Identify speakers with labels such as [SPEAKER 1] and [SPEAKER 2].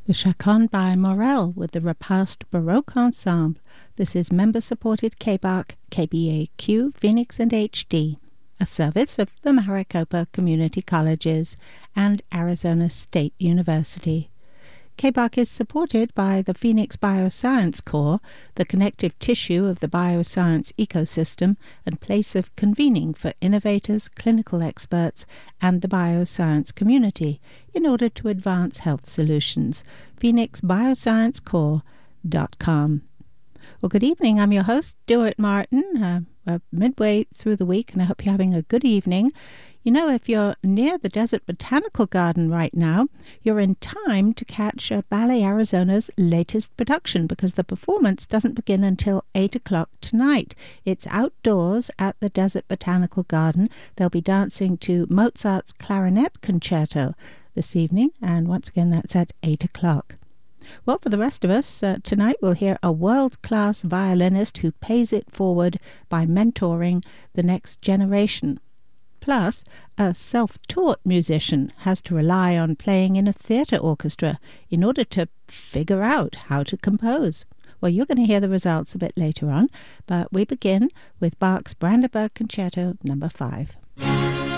[SPEAKER 1] The Chaconne by Morel with the Repast Baroque Ensemble. This is member-supported KBAQ, KBAQ, Phoenix and HD, a service of the Maricopa Community Colleges and Arizona State University. KBAQ is supported by the Phoenix Bioscience Core, the connective tissue of the bioscience ecosystem and place of convening for innovators, clinical experts, and the bioscience community in order to advance health solutions. PhoenixBioscienceCore.com. Well, good evening. I'm your host, Stuart Martin. We're midway through the week, and I hope you're having a good evening. You know, if you're near the Desert Botanical Garden right now, you're in time to catch Ballet Arizona's latest production because the performance doesn't begin until 8 o'clock tonight. It's outdoors at the Desert Botanical Garden. They'll be dancing to Mozart's Clarinet Concerto this evening, and once again, that's at 8 o'clock. Well, for the rest of us, tonight we'll hear a world-class violinist who pays it forward by mentoring the next generation. Plus, a self-taught musician has to rely on playing in a theatre orchestra in order to figure out how to compose. Well, you're going to hear the results a bit later on, but we begin with Bach's Brandenburg Concerto No. 5.